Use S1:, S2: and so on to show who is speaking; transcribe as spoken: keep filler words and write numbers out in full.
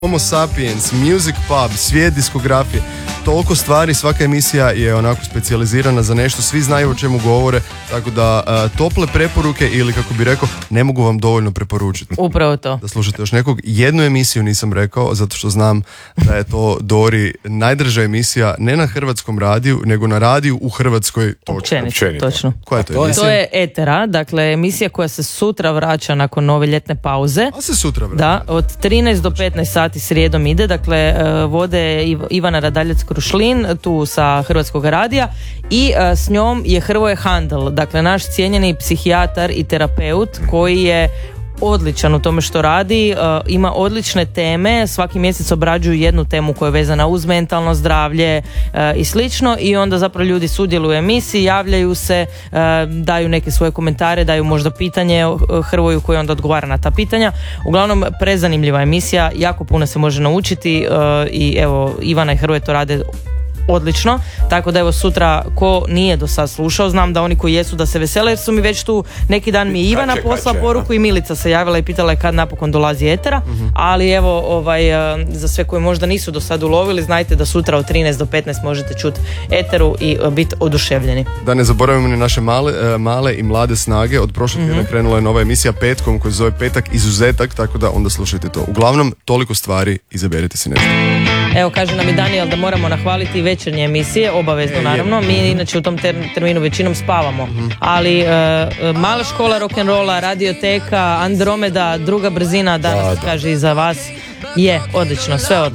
S1: Homo Sapiens, Music Pub, svijet diskografije, toliko stvari, svaka emisija je onako specijalizirana za nešto, svi znaju o čemu govore, tako da uh, tople preporuke ili kako bi rekao, ne mogu vam dovoljno preporučiti.
S2: Upravo to.
S1: Da slušate još nekog. Jednu emisiju nisam rekao, zato što znam da je to Dori najdrža emisija, ne na hrvatskom radiju, nego na radiju u Hrvatskoj.
S2: Općenito, točno.
S1: Koja je to,
S2: to
S1: emisija?
S2: To je Etera, dakle emisija koja se sutra vraća nakon nove ljetne pauze.
S1: A se sutra vraća?
S2: Da, od trinaest do petnaest sati srijedom ide, dakle vode Ivana Radaljac-Krušlin tu sa Hrvatskog radija i s njom je Hrvoje Handel, dakle naš cijenjeni psihijatar i terapeut koji je odličan u tome što radi, uh, ima odlične teme, svaki mjesec obrađuju jednu temu koja je vezana uz mentalno zdravlje uh, i slično i onda zapravo ljudi sudjeluju u emisiji, javljaju se, uh, daju neke svoje komentare, daju možda pitanje Hrvoju koji onda odgovara na ta pitanja. Uglavnom prezanimljiva emisija, jako puno se može naučiti uh, i evo Ivana i Hrvoje to rade odlično, tako da evo sutra ko nije do sad slušao, znam da oni koji jesu da se vesele jer su mi već tu neki dan mi je Ivana posla poruku i Milica se javila i pitala je kad napokon dolazi Etera, uh-huh. ali evo ovaj, za sve koji možda nisu do sad ulovili, znajte da sutra od trinaest do petnaest možete čuti Eteru i biti oduševljeni.
S1: Da ne zaboravimo ni naše male, male i mlade snage, od prošlog tjedna uh-huh. krenula je nova emisija petkom koja se zove Petak izuzetak, tako da onda slušajte to. Uglavnom, toliko stvari, izaberite si nešto.
S2: Evo, kaže nam i Daniel da moramo nahvaliti večernje emisije, obavezno e, naravno, mi inače u tom ter- terminu većinom spavamo, mm-hmm. ali uh, Mala škola rock'n'rolla, Radioteka, Andromeda, Druga brzina, danas da, da. kaže i za vas, je odlično, sve odlično.